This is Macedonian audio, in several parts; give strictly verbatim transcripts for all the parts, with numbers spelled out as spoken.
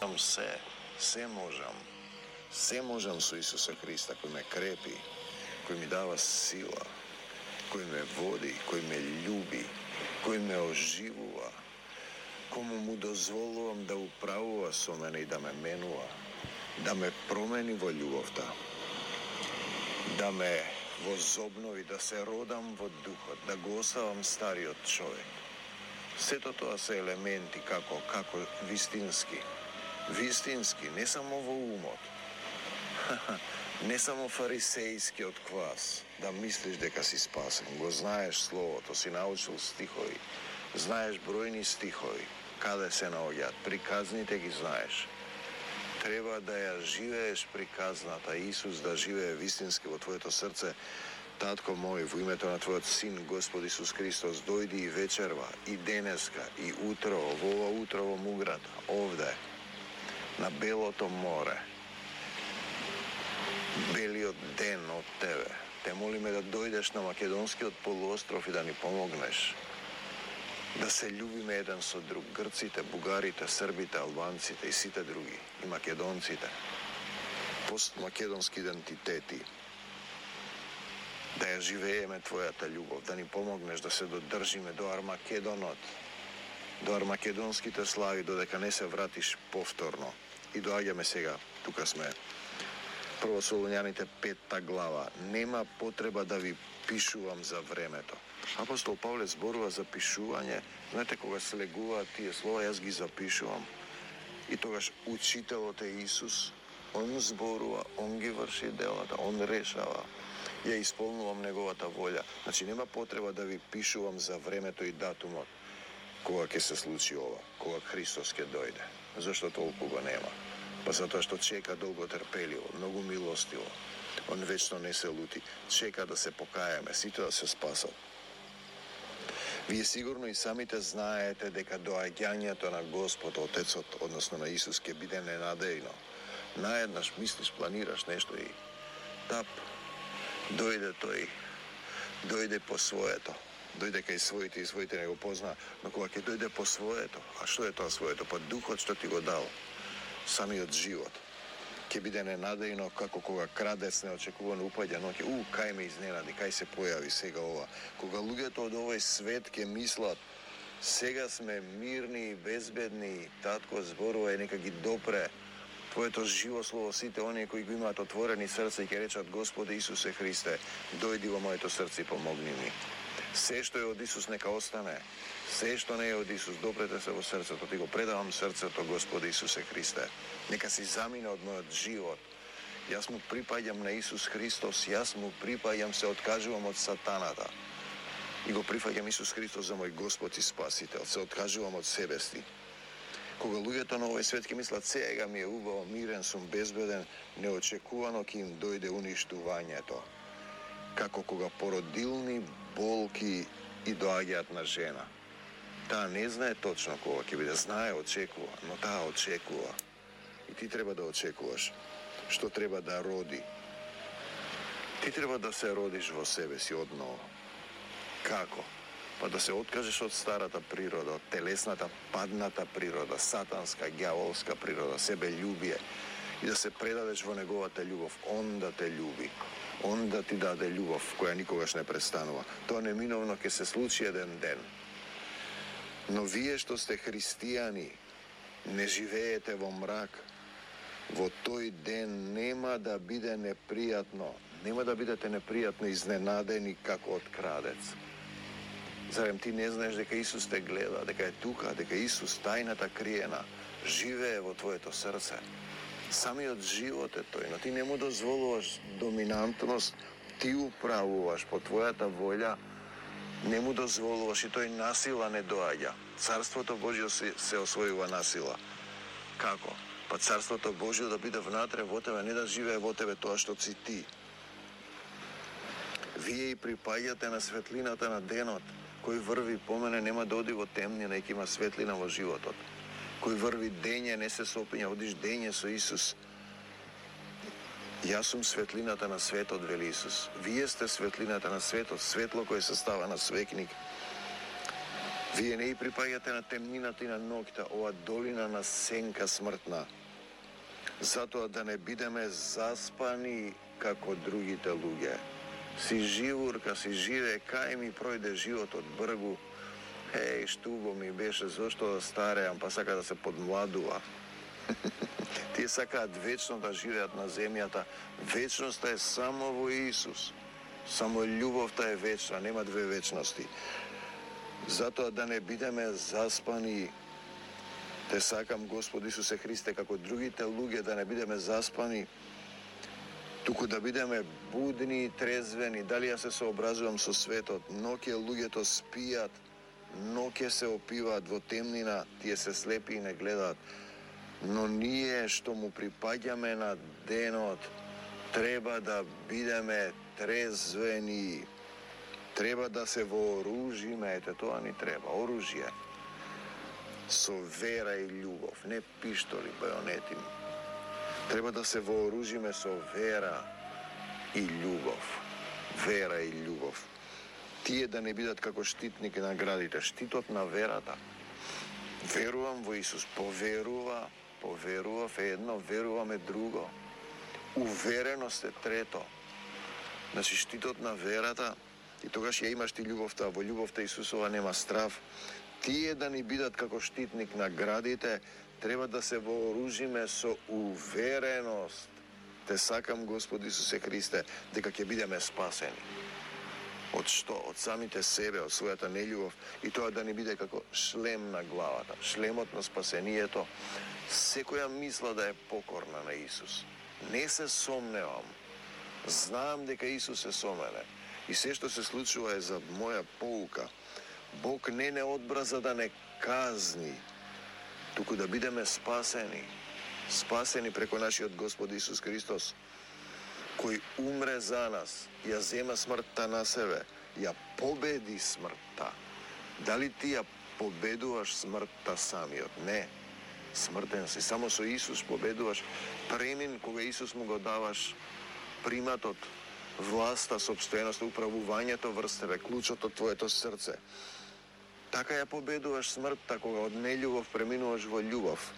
Все, все možem. Все možem su Isusa Krista koji me krepi, koji mi dava sila, koji me vodi, koji me ljubi, koji me oživuva, komu mu dozvolujem da upravuva so mene i da me menuva, da me promeni vo ljubovta, da me возобнови, да се родам во духот, да го оставам стариот човек. Сето тоа се елементи како, како вистински. Вистински, не само во умот. Не само фарисејскиот квас, да мислиш дека си спасен. Го знаеш словото, си научил стихови, знаеш бројни стихови, каде се наоѓаат, приказните ги знаеш. Треба да ја живееш приказната, Исус да живее вистински во твоето срце. Татко мој, во името на Твојот Син, Господ Исус Христос, дојди и вечерва, и денеска, и утро, во ова утро во Муград, овде, на Белото море, белиот ден од Тебе. Те молиме да дојдеш на Македонскиот полуостров и да ни помогнеш. Да се љубиме еден со друг, грците, бугарите, србите, албанците и сите други, и македонците. Постмакедонски идентитети. Да ја живееме Твојата љубов, да ни помогнеш да се додржиме до Армакедонот, до армакедонските слави, додека не се вратиш повторно. И доаѓаме сега, тука сме. Прво Солуњаните петта глава. Нема потреба да ви пишувам за времето. Апостол Павле зборува за пишување. Знаете, кога слегуваат тие слова, јас ги запишувам. И тогаш учителот е Исус. Он зборува, он ги врши делата, он решава. Ја исполнувам неговата волја. Значи, нема потреба да ви пишувам за времето и датумот кога ќе се случи ова, кога Христос ќе дојде. Зашто толку го нема? Па затоа што чека долго трпеливо, многу милостиво. Он вечно не се лути. Чека да се покаеме, сите да се спасат. Вие сигурно и самите знаете дека доаѓањето на Господ Отецот, односно на Исус, ќе биде ненадејно. Наеднаш мислиш, планираш нешто и тап, дојде тој, дојде по своето. Дојде кај своите и своите не го позна, но кога ќе дојде по своето, а што е тоа своето? Па духот што ти го дал, самиот живот, ќе биде ненадејно како кога крадец неочекувано упаѓа ноќе, у, кај ме изненади, кај се појави сега ова. Кога луѓето од овој свет ќе мислат, сега сме мирни и безбедни, татко зборува и нека ги допре Твоето живо слово сите оние кои го имаат отворени срца и ќе речат: Господе Исусе Христе, дојди во моето срце и помогни ми. Се што е од Исус нека остане, се што не е од Исус допрете се во срцето. Ти го предавам срцето, Господе Исусе Христе. Нека си замине од мојот живот. Јас му припаѓам на Исус Христос, јас му припаѓам, се откажувам од сатаната. И го прифаќам Исус Христос за мој Господ и Спасител. Се откажувам од себе си. Кога луѓето на овој свет ќе мислат: сега ми е убаво, мирен сум, безбеден, неочекувано ќе им дојде уништувањето. Како кога породилни болки и доаѓаат на жена. Таа не знае точно кога ќе биде, знае, очекува, но таа очекува. И ти треба да очекуваш што треба да роди. Ти треба да се родиш во себе си одново. Како? Па да се откажеш од старата природа, од телесната, падната природа, сатанска, ѓаволска природа, себељубие, и да се предадеш во неговата љубов. Он да те љуби, он да ти даде љубов која никогаш не престанува. Тоа неминовно ќе се случи еден ден. Но вие што сте христијани, не живеете во мрак. Во тој ден нема да биде непријатно, нема да бидете непријатно изненадени како од крадец. Зарем ти не знаеш дека Исус те гледа, дека е тука, дека Исус, тајната криена, живее во твоето срце. Самиот живот е тој, но ти не му дозволуваш доминантност, ти управуваш по твојата волја, не му дозволуваш и тој насила не доаѓа. Царството Божјо се, се освојува насила. Како? Па Царството Божјо да биде внатре во тебе, не да живее во тебе тоа што си ти. Вие и припаѓате на светлината на денот. Кој врви по мене нема да оди во темнина, и ќе има светлина во животот. Кој врви дење не се сопиња, одиш дење со Исус. Јас сум светлината на светот, вели Исус. Вие сте светлината на светот, светло кое се става на свекник. Вие не и припаѓате на темнината и на ноќта, ова долина на сенка смртна, затоа да не бидеме заспани како другите луѓе. Си живурка, си живе, кај ми пројде животот бргу, еј, штубо ми беше, зошто да стареам, па сака да се подмладува. Тие сакаат вечно да живеат на земјата. Вечноста е само во Исус. Само љубовта е вечна, нема две вечности. Затоа да не бидеме заспани. Те сакам, Господ Исусе Христе, како другите луѓе, да не бидеме заспани, туку да бидеме будни и трезвени. Дали ја се сообразувам со светот? Ноќе луѓето спијат, ноќе се опиваат во темнина, тие се слепи и не гледаат. Но ние што му припаѓаме на денот, треба да бидеме трезвени. Треба да се вооружиме, ете тоа ни треба, оружје. Со вера и љубов, не пиштоли, бајонети. Треба да се вооружиме со вера и љубов. Вера и љубов. Тие да не бидат како штитник на градите. Штитот на верата. Верувам во Исус, поверува, поверував е едно, веруваме друго. Увереност е трето. Значи, штитот на верата, и тогаш ја имаш ти љубовта, во љубовта Исусова нема страв. Тие да ни бидат како штитник на градите, треба да се вооружиме со увереност. Те сакам, Господ Исусе Христе, дека ќе бидеме спасени. Од што? Од самите себе, од својата нељубов, и тоа да ни биде како шлем на главата. Шлемот на спасението. Секоја мисла да е покорна на Исус. Не се сомневам. Знам дека Исус е со мене. И се што се случува е за моја поука. Бог не не одбра за да не казни, туку да бидеме спасени. Спасени преко нашиот Господ Исус Христос, кој умре за нас, ја зема смртта на себе, ја победи смртта. Дали ти ја победуваш смртта самиот? Не. Смртен си. Само со Исус победуваш. Премин кога Исус му го даваш приматот, власта, собственост, управувањето врз тебе, клучот од твоето срце. Така ја победуваш смртта кога од нељубов преминуваш во љубов.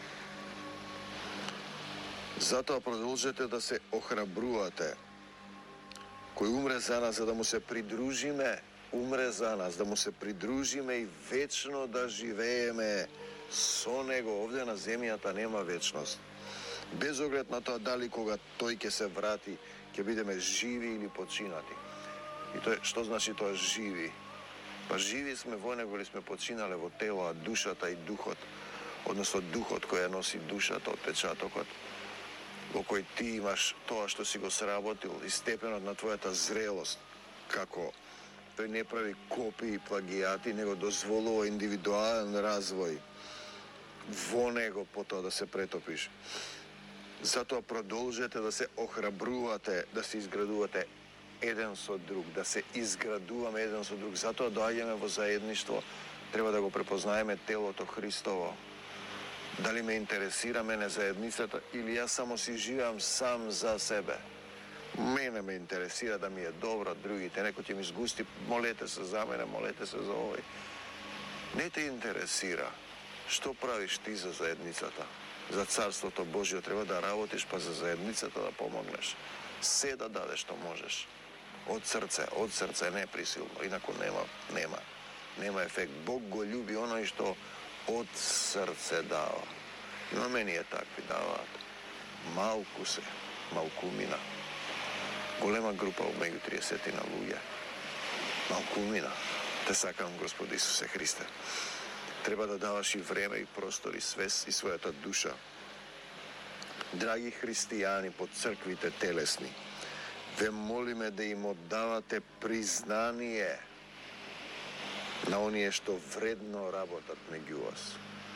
Затоа продолжете да се охрабрувате. Кој умре за нас, за да му се придружиме, умре за нас, да му се придружиме и вечно да живееме со него. Овде на земјата нема вечност. Без оглед на тоа дали кога тој ќе се врати, ќе бидеме живи или починати. И тоа, што значи тоа живи? Па живи сме во него или сме починале во тело, а душата и духот, односно духот кој ја носи душата, отпечатокот, во кој ти имаш тоа што си го сработил и степенот на твојата зрелост, како тој не прави копии и плагијати, него дозволува индивидуален развој во него потоа да се претопиш. Затоа продолжете да се охрабрувате, да се изградувате еден со друг, да се изградуваме еден со друг. Затоа доаѓаме во заедништво, треба да го препознаеме телото Христово. Дали ме интересира мене заедницата или јас само си живеам сам за себе. Мене ме интересира да ми е добро, другите, некој ќе ми сгусти, молете се за мене, молете се за овој. Не те интересира што правиш ти за заедницата. За Царството Божие треба да работиш, па за заедницата да помогнеш. Се да дадеш што можеш. Од срце, од срце, не присилно. Инаку нема, нема, нема ефект. Бог го љуби оној што од срце дава. Имаме ние такви даваат. Малку се, малкумина. Голема група меѓу триесетина луѓе. Малкумина. Те сакам, Господ Исусе Христе. Треба да даваш и време, и простор, и свест, и својата душа. Драги христијани под црквите телесни, ве молиме да им оддавате признание на оние што вредно работат меѓу вас,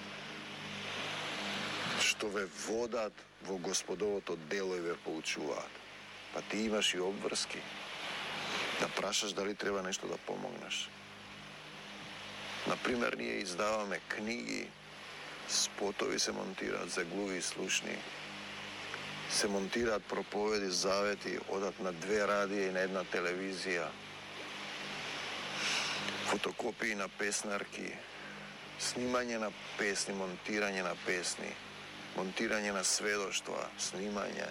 што ве водат во Господовото дело и ве поучуваат. Па ти имаш и обврски да прашаш дали треба нешто да помогнеш. Например, ние издаваме книги, спотови се монтираат за глуви и слушни, се монтираат проповеди, завети, одат на две радија и на една телевизија. fotokopiji na pesnarki, snimanje na pesni, montiranje na pesni, montiranje na svedoštva, snimanje.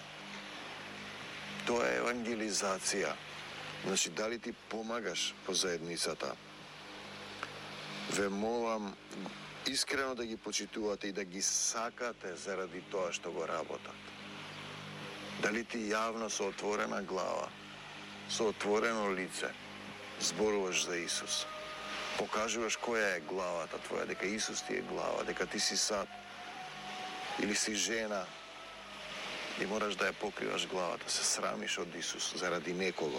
To je евангелизација. Значи, дали ти помагаш по заедницата? Ве молам искрено да ги почитувате и да ги сакате заради тоа што го работат. Дали ти јавно со отворена глава, со отворено лице, зборуваш за Исус? Покажуваш која е главата твоја, дека Исус ти е глава, дека ти си сад или си жена и мораш да ја покриваш главата, се срамиш од Исус заради некого.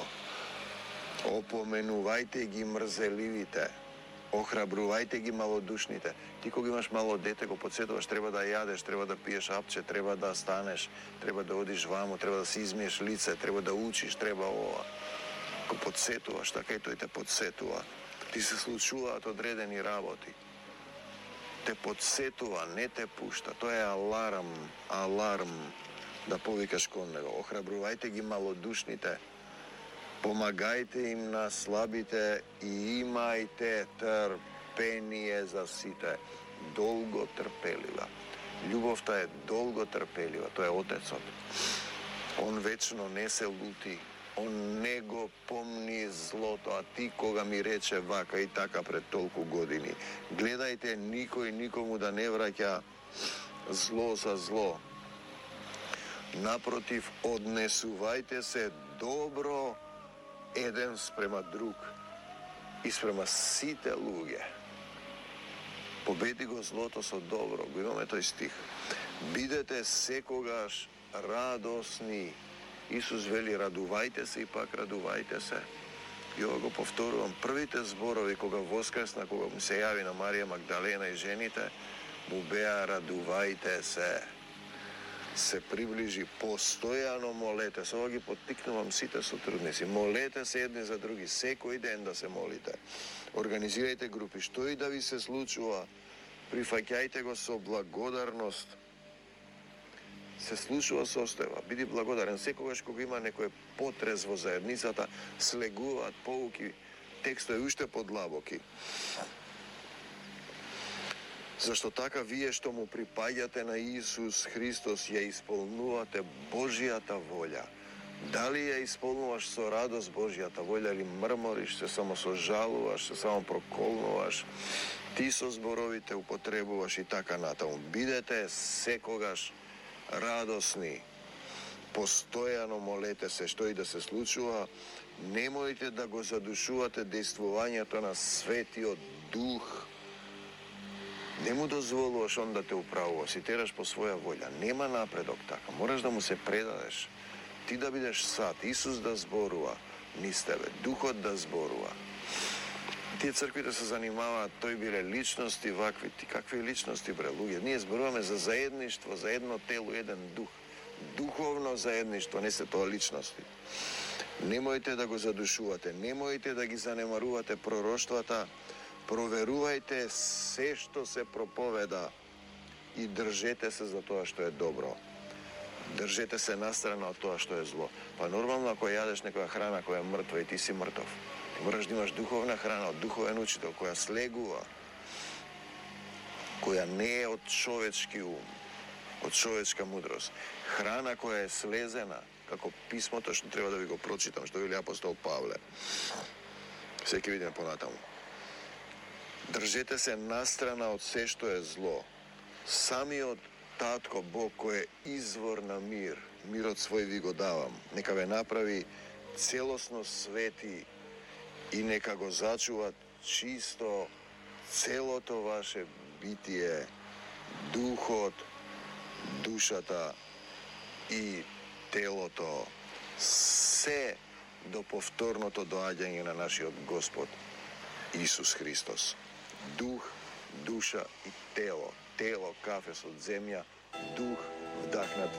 Опоменувајте ги мрзеливите, охрабрувајте ги малодушните. Ти кога имаш мало дете, го подсетуваш, треба да јадеш, треба да пиеш апче, треба да станеш, треба да одиш ваму, треба да си измиеш лице, треба да учиш, треба ова. Го подсетуваш, така и тој те подсетува. Ти се случуваат одредени работи. Те подсетува, не те пушта. Тоа е аларм, аларм да повикаш кон него. Охрабрувајте ги малодушните, помагајте им на слабите и имајте трпение за сите. Долго трпелива. Љубовта е долго трпелива. Тоа е Отецот. Он вечно не се лути. Он не го помни злото, а ти кога ми рече вака и така пред толку години. Гледајте никој никому да не враќа зло за зло. Напротив, однесувајте се добро еден спрема друг и спрема сите луѓе. Победи го злото со добро. Го имаме тој стих. Бидете секогаш радосни. Исус вели, радувајте се и пак радувајте се. И ова го повторувам. Првите зборови кога воскресна, кога му се јави на Марија Магдалена и жените, му беа радувајте се. Се приближи, постојано молете. Со ова ги поттикнувам сите сотрудници. Молете се едни за други, секој ден да се молите. Организирајте групи, што и да ви се случува, прифаќајте го со благодарност. Се случува состојба, биди благодарен. Секогаш кога има некој потрес во заедницата, слегуваат поуки, текстови уште подлабоки. Зашто така вие што му припаѓате на Исус Христос ја исполнувате Божјата волја. Дали ја исполнуваш со радост Божјата волја или мрмориш, се само сожалуваш, се само проколнуваш, ти со зборовите употребуваш и така натаму. Бидете секогаш радосни. Постојано молете се што и да се случува. Немојте да го задушувате дејствувањето на Светиот Дух. Не му дозволуваш он да те управува, си тераш по своја волја. Нема напредок така. Мораш да му се предадеш. Ти да бидеш сад, Исус да зборува низ тебе, Духот да зборува. Тие црквите се занимаваат, тој биле личности, вакви, ти какви личности, бре, луѓе. Ние зборуваме за заедништво, за едно тело, еден дух. Духовно заедништво, не се тоа личности. Немојте да го задушувате, немојте да ги занемарувате пророштвата, проверувајте се што се проповеда и држете се за тоа што е добро. Држете се настрана од тоа што е зло. Па нормално ако јадеш некоја храна која е мртва и ти си мртов, ти мораш да имаш духовна храна од духовен учител која слегува, која не е од човечки ум, од човечка мудрост. Храна која е слезена, како писмото што треба да ви го прочитам, што вели апостол Павле. Се ќе видиме понатаму. Држете се настрана од се што е зло. Самиот Татко Бог кој е извор на мир, мирот свој ви го давам. Нека ве направи целосно свети и нека го зачува чисто целото ваше битие, духот, душата и телото, се до повторното доаѓање на нашиот Господ Исус Христос. Дух, душа и тело. Тело, кафе од земја, дух, вдахнат